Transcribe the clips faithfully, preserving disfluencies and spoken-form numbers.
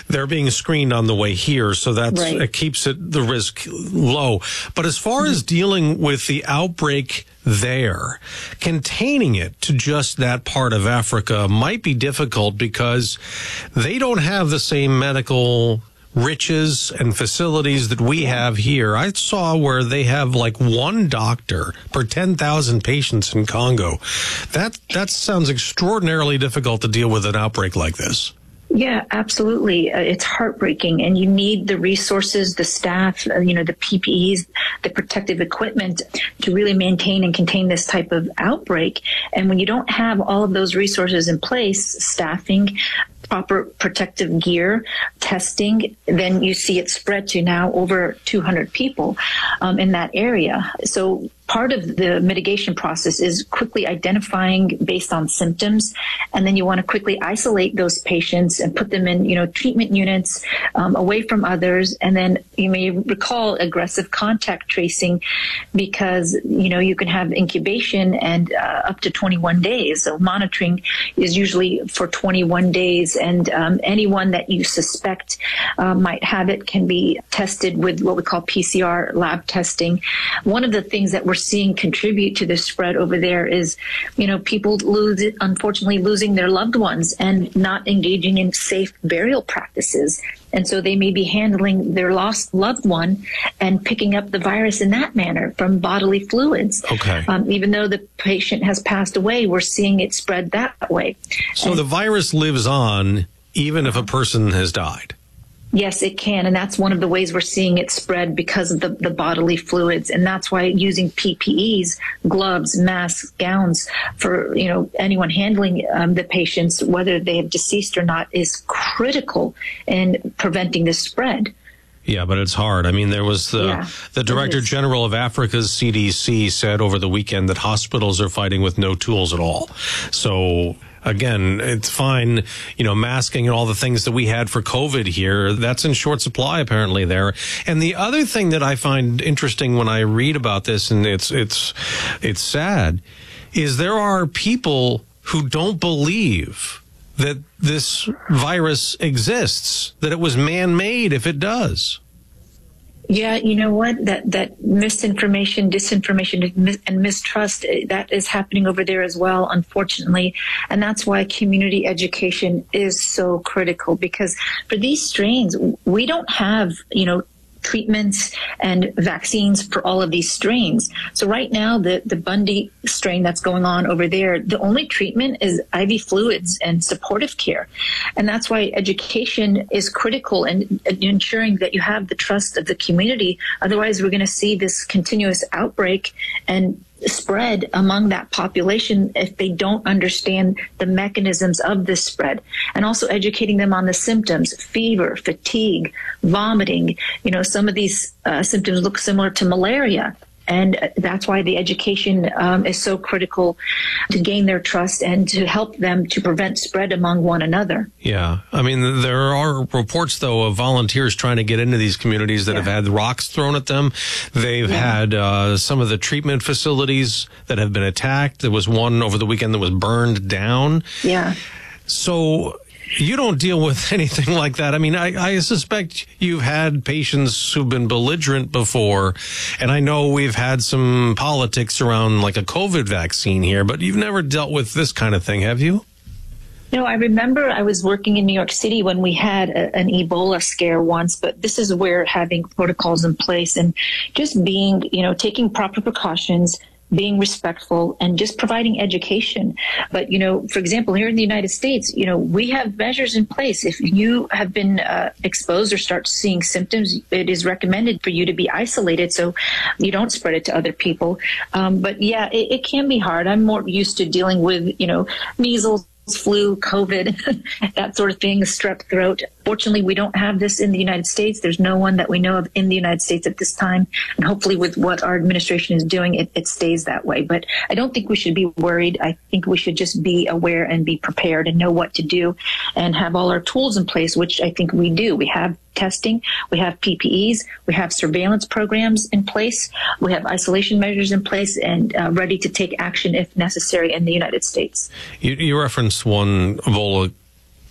they're being screened on the way here, so that's Right. it keeps it the risk low. But as far Mm-hmm. as dealing with the outbreak there, containing it to just that part of Africa might be difficult because they don't have the same medical riches and facilities that we have here. I saw where they have like one doctor per ten thousand patients in Congo. That that sounds extraordinarily difficult to deal with an outbreak like this. Yeah, absolutely. Uh, it's heartbreaking, and you need the resources, the staff, uh, you know, the P P Es, the protective equipment to really maintain and contain this type of outbreak. And when you don't have all of those resources in place, staffing, proper protective gear, testing, then you see it spread to now over two hundred people um, in that area. So part of the mitigation process is quickly identifying based on symptoms, and then you want to quickly isolate those patients and put them in, you know, treatment units um, away from others. And then you may recall aggressive contact tracing, because, you know, you can have incubation and uh, up to twenty-one days. So monitoring is usually for twenty-one days, and um, anyone that you suspect uh, might have it can be tested with what we call P C R lab testing. One of the things that we're seeing contribute to the spread over there is, you know, people lose, unfortunately losing their loved ones and not engaging in safe burial practices. And so they may be handling their lost loved one and picking up the virus in that manner from bodily fluids. Okay. Um, even though the patient has passed away, we're seeing it spread that way. So And the virus lives on even if a person has died. yes, it can. And that's one of the ways we're seeing it spread, because of the, the bodily fluids. And that's why using P P Es, gloves, masks, gowns for, you know, anyone handling um, the patients, whether they have deceased or not, is critical in preventing the spread. Yeah, but it's hard. I mean, there was the, Yeah, the Director it is. General of Africa's C D C said over the weekend that hospitals are fighting with no tools at all. So again, it's fine, you know, masking and all the things that we had for COVID here. That's in short supply apparently there. And the other thing that I find interesting when I read about this, and it's it's it's sad, is there are people who don't believe that this virus exists, that it was man-made if it does. Yeah, you know what? That that misinformation, disinformation, and mis- and mistrust, eh, that is happening over there as well, unfortunately. And that's why community education is so critical, because for these strains, we don't have, you know, treatments and vaccines for all of these strains. So right now, the, the Bundy strain that's going on over there, the only treatment is I V fluids and supportive care. And that's why education is critical, and ensuring that you have the trust of the community. Otherwise, we're going to see this continuous outbreak and spread among that population if they don't understand the mechanisms of this spread, and also educating them on the symptoms: fever, fatigue, vomiting. You know, some of these uh, symptoms look similar to malaria. And that's why the education um, is so critical, to gain their trust and to help them to prevent spread among one another. Yeah. I mean, there are reports, though, of volunteers trying to get into these communities that Yeah. have had rocks thrown at them. They've Yeah. had uh, some of the treatment facilities that have been attacked. There was one over the weekend that was burned down. Yeah. So you don't deal with anything like that. I mean, I, I suspect you've had patients who've been belligerent before, and I know we've had some politics around like a COVID vaccine here, but you've never dealt with this kind of thing, have you? No, I remember I was working in New York City when we had a, an Ebola scare once, but this is where having protocols in place and just being, you know, taking proper precautions, being respectful, and just providing education. But, you know, for example, here in the United States, you know, we have measures in place. If you have been uh, exposed or start seeing symptoms, it is recommended for you to be isolated so you don't spread it to other people. Um, but yeah, it, it can be hard. I'm more used to dealing with, you know, measles, flu, COVID, that sort of thing, strep throat. Fortunately, we don't have this in the United States. There's no one that we know of in the United States at this time. And hopefully with what our administration is doing, it, it stays that way. But I don't think we should be worried. I think we should just be aware and be prepared and know what to do and have all our tools in place, which I think we do. We have testing, we have P P Es, we have surveillance programs in place, we have isolation measures in place, and uh, ready to take action if necessary in the United States. You, you referenced one Ebola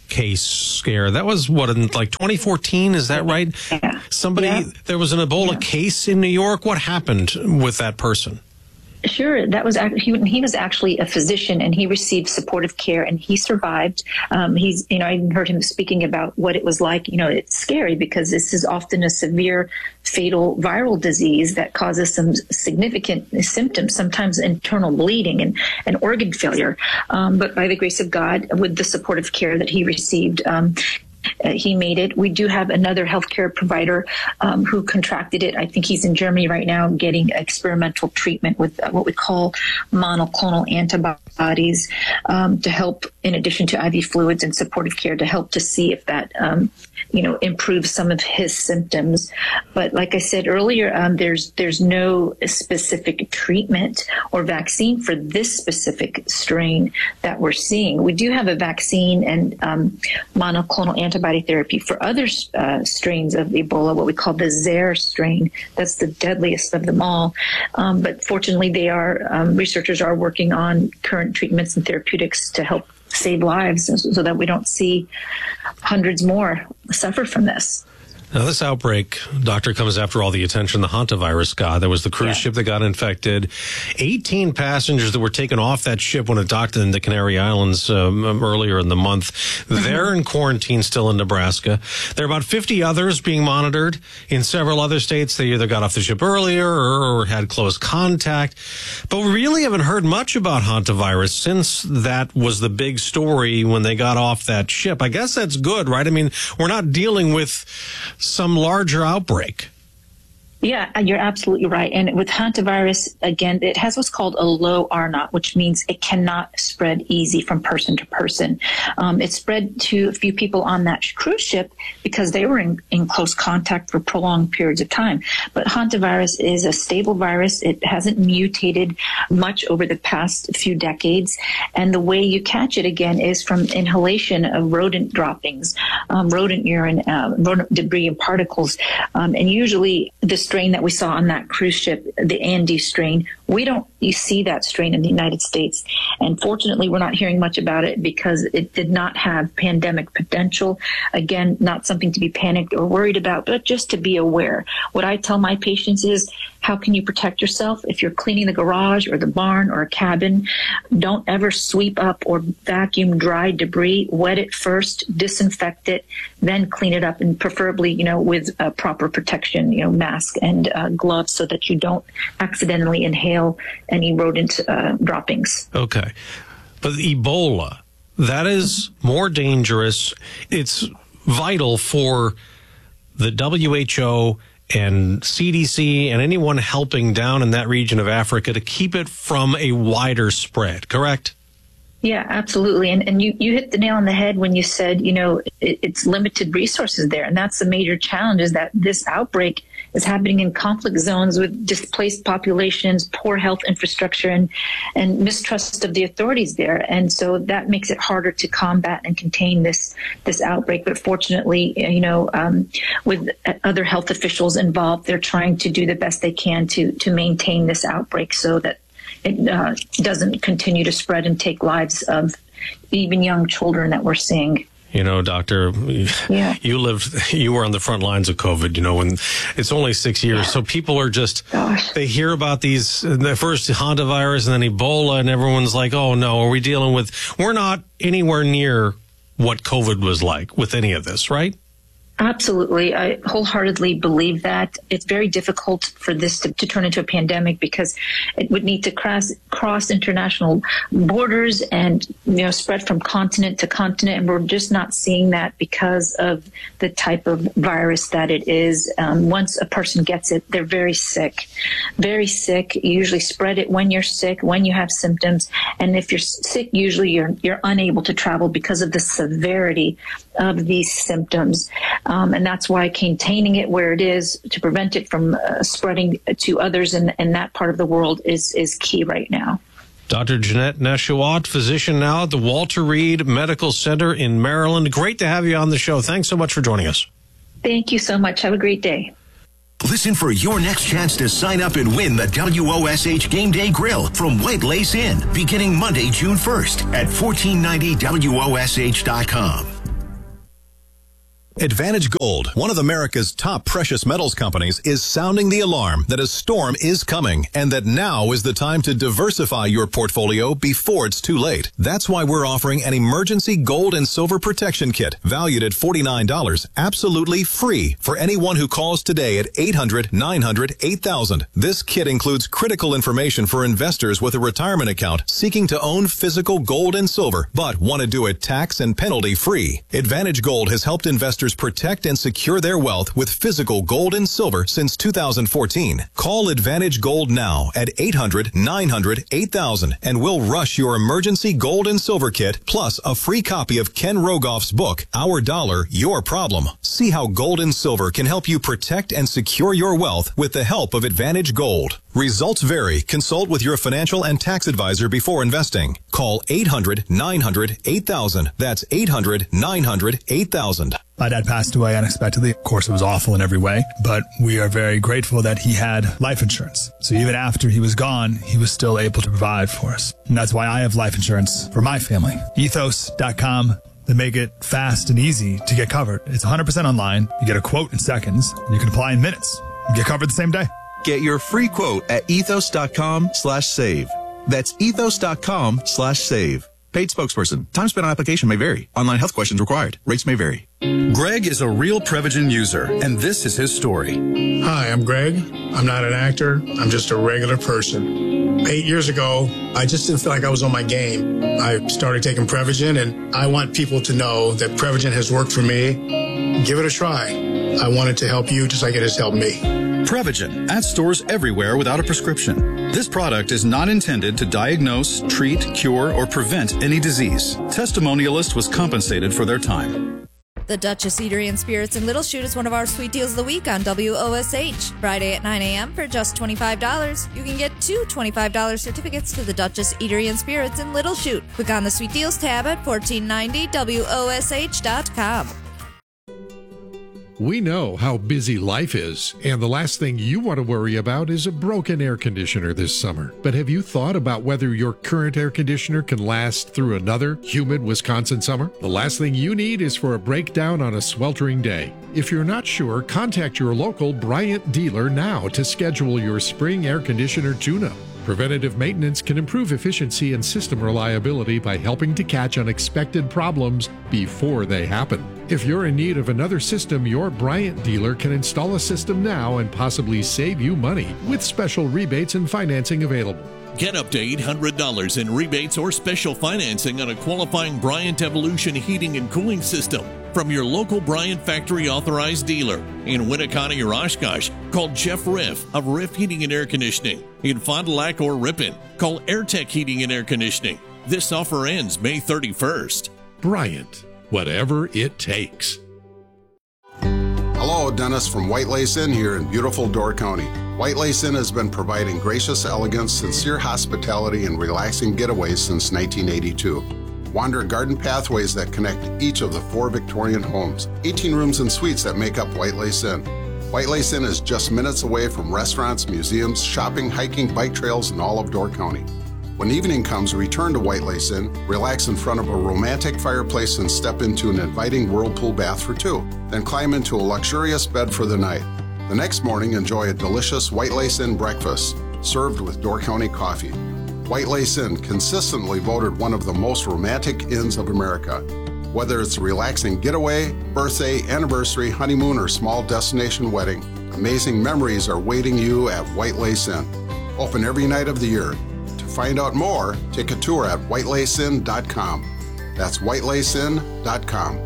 case scare. That was what, in like twenty fourteen, is that right? Yeah. Somebody, yeah. there was an Ebola yeah. case in New York. What happened with that person? Sure, that was he, he was actually a physician, and he received supportive care, and he survived. Um, he's, you know, I even heard him speaking about what it was like. You know, it's scary because this is often a severe, fatal viral disease that causes some significant symptoms, sometimes internal bleeding and, and organ failure. Um, but by the grace of God, with the supportive care that he received, um, Uh, he made it. We do have another healthcare provider um, who contracted it. I think he's in Germany right now getting experimental treatment with uh, what we call monoclonal antibodies um, to help, in addition to I V fluids and supportive care, to help to see if that, um, you know, improves some of his symptoms. But like I said earlier, um, there's there's no specific treatment or vaccine for this specific strain that we're seeing. We do have a vaccine and um, monoclonal antibodies antibody therapy for other uh, strains of Ebola, what we call the Zaire strain. That's the deadliest of them all. Um, but fortunately, they are um, researchers are working on current treatments and therapeutics to help save lives so, so that we don't see hundreds more suffer from this. Now, this outbreak, Doctor, comes after all the attention the hantavirus got. There was the cruise yeah. ship that got infected. eighteen passengers that were taken off that ship when it docked in the Canary Islands um, earlier in the month. Mm-hmm. They're in quarantine still in Nebraska. There are about fifty others being monitored in several other states. They either got off the ship earlier or, or had close contact. But we really haven't heard much about hantavirus since that was the big story when they got off that ship. I guess that's good, right? I mean, we're not dealing with some larger outbreak. Yeah, you're absolutely right. And with hantavirus, again, it has what's called a low R naught, which means it cannot spread easy from person to person. Um, it spread to a few people on that cruise ship because they were in, in close contact for prolonged periods of time. But hantavirus is a stable virus. It hasn't mutated much over the past few decades. And the way you catch it, again, is from inhalation of rodent droppings, um, rodent urine, uh, rodent debris and particles. Um, and usually this strain that we saw on that cruise ship, the Andes strain, we don't you see that strain in the United States. And fortunately, we're not hearing much about it because it did not have pandemic potential. Again, not something to be panicked or worried about, but just to be aware. What I tell my patients is, how can you protect yourself? If you're cleaning the garage or the barn or a cabin, don't ever sweep up or vacuum dry debris. Wet it first, disinfect it, then clean it up, and preferably, you know, with uh, proper protection, you know, mask and uh, gloves, so that you don't accidentally inhale any rodent uh, droppings. Okay. But Ebola, that is more dangerous. It's vital for the W H O and C D C and anyone helping down in that region of Africa to keep it from a wider spread, correct? Yeah, absolutely. And and you, you hit the nail on the head when you said, you know, it, it's limited resources there. And that's the major challenge, is that this outbreak is happening in conflict zones with displaced populations, poor health infrastructure, and, and mistrust of the authorities there. And so that makes it harder to combat and contain this this outbreak. But fortunately, you know, um, with other health officials involved, they're trying to do the best they can to to maintain this outbreak so that it uh, doesn't continue to spread and take lives of even young children that we're seeing. You know, Doctor, yeah. you lived, you were on the front lines of COVID, you know, when it's only six years. Yeah. So people are just, Gosh. They hear about these, the first hantavirus and then Ebola, and everyone's like, oh no, are we dealing with, we're not anywhere near what COVID was like with any of this, right? Absolutely. I wholeheartedly believe that. It's very difficult for this to, to turn into a pandemic because it would need to cross, cross international borders and, you know, spread from continent to continent. And we're just not seeing that because of the type of virus that it is. Um, once a person gets it, they're very sick, very sick. You usually spread it when you're sick, when you have symptoms. And if you're sick, usually you're, you're unable to travel because of the severity of these symptoms. Um, and that's why containing it where it is to prevent it from uh, spreading to others in, in that part of the world is, is key right now. Doctor Jeanette Nesheiwat, physician now at the Walter Reed Medical Center in Maryland. Great to have you on the show. Thanks so much for joining us. Thank you so much. Have a great day. Listen for your next chance to sign up and win the W O S H Game Day Grill from White Lace Inn, beginning Monday, June first at fourteen ninety W O S H dot com. Advantage Gold, one of America's top precious metals companies, is sounding the alarm that a storm is coming and that now is the time to diversify your portfolio before it's too late. That's why we're offering an emergency gold and silver protection kit valued at forty-nine dollars, absolutely free for anyone who calls today at eight hundred, nine hundred, eight thousand. This kit includes critical information for investors with a retirement account seeking to own physical gold and silver, but want to do it tax and penalty free. Advantage Gold has helped investors protect and secure their wealth with physical gold and silver since two thousand fourteen. Call Advantage Gold now at eight hundred, nine hundred, eight thousand and we'll rush your emergency gold and silver kit plus a free copy of Ken Rogoff's book, Our Dollar, Your Problem. See how gold and silver can help you protect and secure your wealth with the help of Advantage Gold. Results vary. Consult with your financial and tax advisor before investing. Call eight hundred, nine hundred, eight thousand. That's eight hundred, nine hundred, eight thousand. My dad passed away unexpectedly. Of course, it was awful in every way, but we are very grateful that he had life insurance. So even after he was gone, he was still able to provide for us. And that's why I have life insurance for my family. ethos dot com. They make it fast and easy to get covered. It's one hundred percent online. You get a quote in seconds, and you can apply in minutes. You get covered the same day. Get your free quote at ethos dot com slash save. That's ethos dot com slash save. Paid spokesperson. Time spent on application may vary. Online health questions required. Rates may vary. Greg is a real Prevagen user, and this is his story. Hi, I'm Greg. I'm not an actor. I'm just a regular person. Eight years ago, I just didn't feel like I was on my game. I started taking Prevagen, and I want people to know that Prevagen has worked for me. Give it a try. I wanted to help you just like it has helped me. Prevagen, at stores everywhere without a prescription. This product is not intended to diagnose, treat, cure, or prevent any disease. Testimonialist was compensated for their time. The Duchess Eatery and Spirits in Little Chute is one of our sweet deals of the week on W O S H. Friday at nine a.m. for just twenty-five dollars. You can get two twenty-five dollars certificates to the Duchess Eatery and Spirits in Little Chute. Click on the Sweet Deals tab at fourteen ninety W O S H dot com. We know how busy life is, and the last thing you want to worry about is a broken air conditioner this summer. But have you thought about whether your current air conditioner can last through another humid Wisconsin summer? The last thing you need is for a breakdown on a sweltering day. If you're not sure, contact your local Bryant dealer now to schedule your spring air conditioner tune-up. Preventative maintenance can improve efficiency and system reliability by helping to catch unexpected problems before they happen. If you're in need of another system, your Bryant dealer can install a system now and possibly save you money with special rebates and financing available. Get up to eight hundred dollars in rebates or special financing on a qualifying Bryant Evolution heating and cooling system from your local Bryant factory authorized dealer. In Winneconne or Oshkosh, call Jeff Riff of Riff Heating and Air Conditioning. In Fond du Lac or Ripon, call AirTech Heating and Air Conditioning. This offer ends May thirty-first. Bryant, whatever it takes. Hello, Dennis from White Lace Inn here in beautiful Door County. White Lace Inn has been providing gracious elegance, sincere hospitality, and relaxing getaways since nineteen eighty-two. Wander garden pathways that connect each of the four Victorian homes, eighteen rooms and suites that make up White Lace Inn. White Lace Inn is just minutes away from restaurants, museums, shopping, hiking, bike trails, and all of Door County. When evening comes, return to White Lace Inn, relax in front of a romantic fireplace, and step into an inviting whirlpool bath for two. Then climb into a luxurious bed for the night. The next morning, enjoy a delicious White Lace Inn breakfast, served with Door County coffee. White Lace Inn, consistently voted one of the most romantic inns of America. Whether it's a relaxing getaway, birthday, anniversary, honeymoon, or small destination wedding, amazing memories are waiting you at White Lace Inn. Open every night of the year. To find out more, take a tour at white lace inn dot com. That's white lace inn dot com.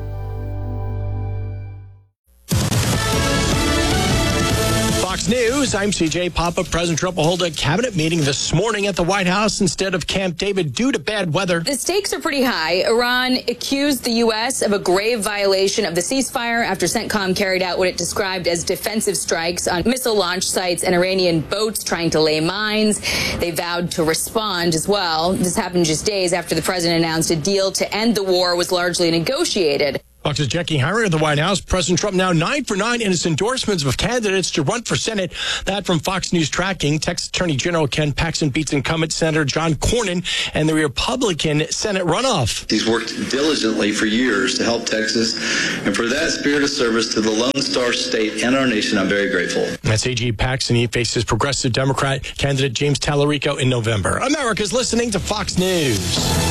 Fox News, I'm C J Papa. President Trump will hold a cabinet meeting this morning at the White House instead of Camp David due to bad weather. The stakes are pretty high. Iran accused the U S of a grave violation of the ceasefire after CENTCOM carried out what it described as defensive strikes on missile launch sites and Iranian boats trying to lay mines. They vowed to respond as well. This happened just days after the president announced a deal to end the war was largely negotiated. Fox's Jackie Harry of the White House. President Trump now nine for nine in his endorsements of candidates to run for Senate. That from Fox News Tracking. Texas Attorney General Ken Paxton beats incumbent Senator John Cornyn and the Republican Senate runoff. He's worked diligently for years to help Texas, and for that spirit of service to the Lone Star State and our nation, I'm very grateful. That's A G Paxton. He faces progressive Democrat candidate James Tallarico in November. America's listening to Fox News.